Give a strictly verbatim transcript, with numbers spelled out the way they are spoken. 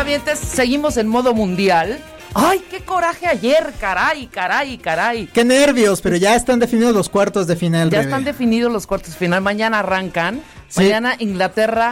cuentavientes, seguimos en modo mundial. ¡Ay, qué coraje ayer! ¡Caray, caray, caray! ¡Qué nervios! Pero ya están definidos los cuartos de final, Ya bebé. están definidos los cuartos de final. Mañana arrancan. Sí. Mañana Inglaterra